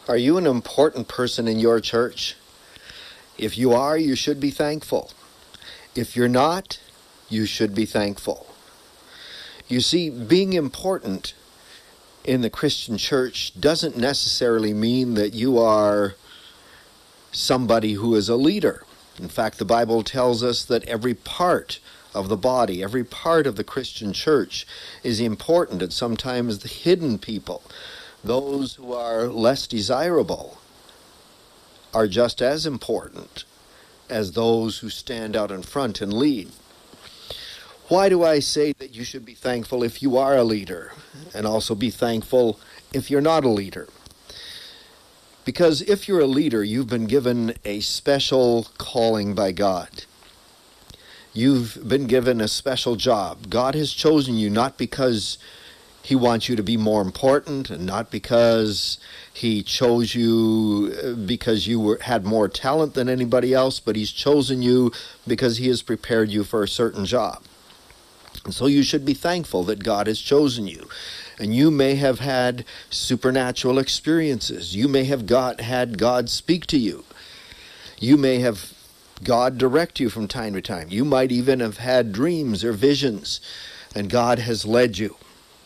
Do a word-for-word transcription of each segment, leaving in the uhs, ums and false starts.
Are you an important person in your church? If you are, you should be thankful. If you're not, you should be thankful. You see, being important in the Christian church doesn't necessarily mean that you are somebody who is a leader. In fact, the Bible tells us that every part of the body, every part of the Christian church is important, and sometimes the hidden people, those who are less desirable, are just as important as those who stand out in front and lead. Why do I say that you should be thankful if you are a leader, and also be thankful if you're not a leader? Because if you're a leader, you've been given a special calling by God. You've been given a special job. God has chosen you not because He wants you to be more important, and not because He chose you because you were, had more talent than anybody else, but He's chosen you because He has prepared you for a certain job. And so you should be thankful that God has chosen you. And you may have had supernatural experiences. You may have got, had God speak to you. You may have God direct you from time to time. You might even have had dreams or visions, and God has led you.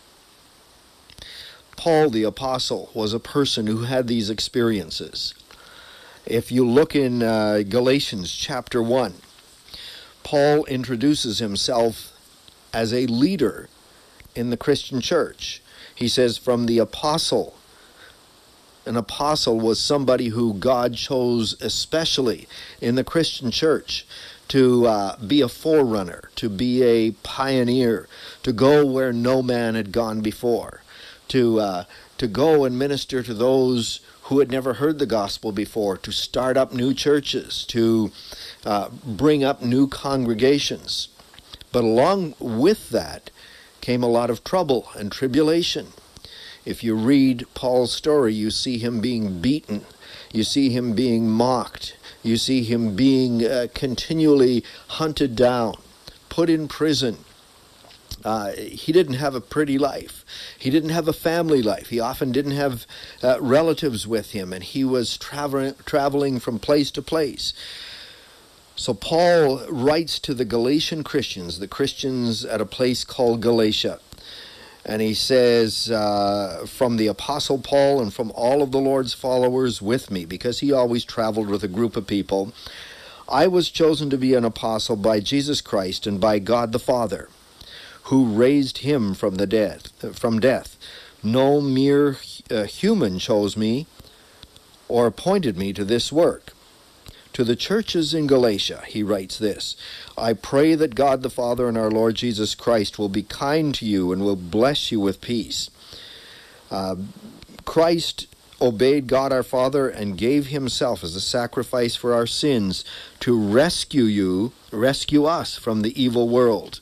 Paul the Apostle was a person who had these experiences. If you look in uh, Galatians chapter one, Paul introduces himself as a leader in the Christian church. He says, from the apostle. An apostle was somebody who God chose especially in the Christian church to uh, be a forerunner, to be a pioneer, to go where no man had gone before, to uh, to go and minister to those who had never heard the gospel before, to start up new churches, to uh, bring up new congregations. But along with that came a lot of trouble and tribulation. If you read Paul's story, you see him being beaten. You see him being mocked. You see him being uh, continually hunted down, put in prison. Uh, he didn't have a pretty life. He didn't have a family life. He often didn't have uh, relatives with him, and he was traveling, traveling from place to place. So Paul writes to the Galatian Christians, the Christians at a place called Galatia. And he says, uh, from the Apostle Paul and from all of the Lord's followers with me, because he always traveled with a group of people, I was chosen to be an apostle by Jesus Christ and by God the Father, who raised him from the death, from death. No mere uh, human chose me or appointed me to this work. To the churches in Galatia, he writes this, I pray that God the Father and our Lord Jesus Christ will be kind to you and will bless you with peace. Uh, Christ obeyed God our Father and gave himself as a sacrifice for our sins to rescue you, rescue us from the evil world.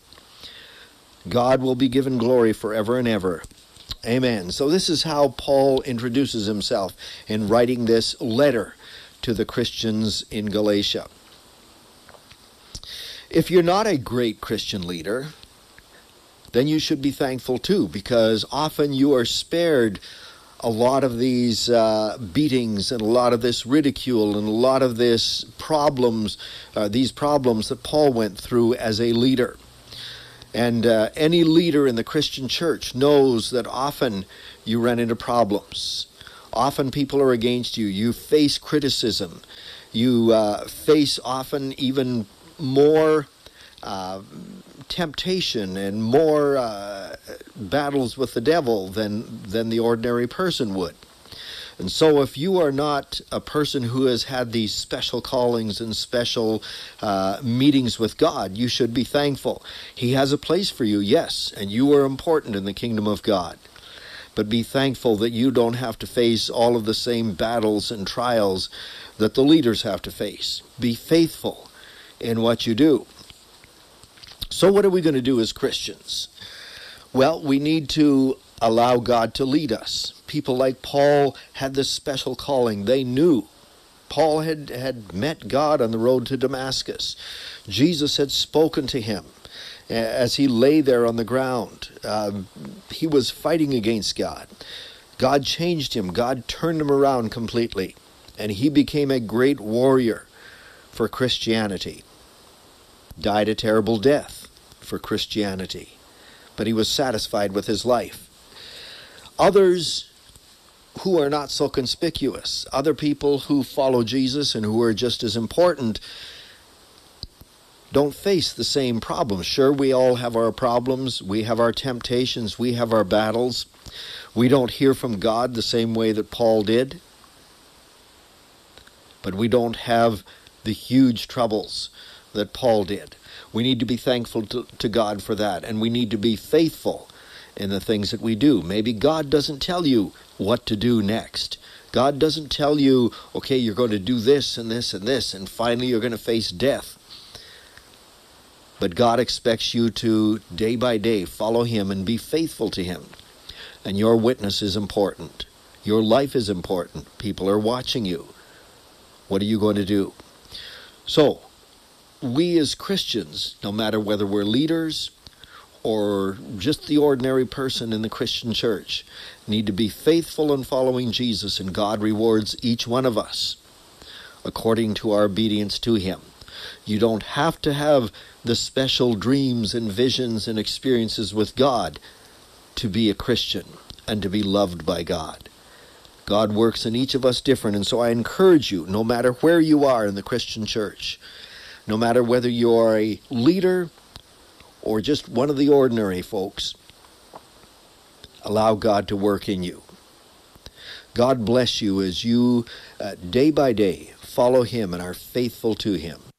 God will be given glory forever and ever. Amen. So this is how Paul introduces himself in writing this letter to the Christians in Galatia. If you're not a great Christian leader, then you should be thankful too, because often you are spared a lot of these uh, beatings and a lot of this ridicule and a lot of this problems, uh, these problems that Paul went through as a leader. And uh, any leader in the Christian church knows that often you run into problems. Often people are against you. You face criticism. You uh, face often even more uh, temptation and more uh, battles with the devil than, than the ordinary person would. And so if you are not a person who has had these special callings and special uh, meetings with God, you should be thankful. He has a place for you, yes, and you are important in the kingdom of God. But be thankful that you don't have to face all of the same battles and trials that the leaders have to face. Be faithful in what you do. So what are we going to do as Christians? Well, we need to allow God to lead us. People like Paul had this special calling. They knew. Paul had, had met God on the road to Damascus. Jesus had spoken to him as he lay there on the ground. Um, he was fighting against God. God changed him. God turned him around completely. And he became a great warrior for Christianity. Died a terrible death for Christianity. But he was satisfied with his life. Others who are not so conspicuous, other people who follow Jesus and who are just as important, don't face the same problems. Sure, we all have our problems. We have our temptations. We have our battles. We don't hear from God the same way that Paul did. But we don't have the huge troubles that Paul did. We need to be thankful to, to God for that. And we need to be faithful in the things that we do. Maybe God doesn't tell you what to do next. God doesn't tell you, okay, you're going to do this and this and this, and finally you're going to face death. But God expects you to, day by day, follow him and be faithful to him. And your witness is important. Your life is important. People are watching you. What are you going to do? So, we as Christians, no matter whether we're leaders or just the ordinary person in the Christian church, need to be faithful in following Jesus, and God rewards each one of us according to our obedience to him. You don't have to have the special dreams and visions and experiences with God to be a Christian and to be loved by God. God works in each of us different, and so I encourage you, no matter where you are in the Christian church, no matter whether you're a leader or just one of the ordinary folks, allow God to work in you. God bless you as you, uh, day by day, follow him and are faithful to him.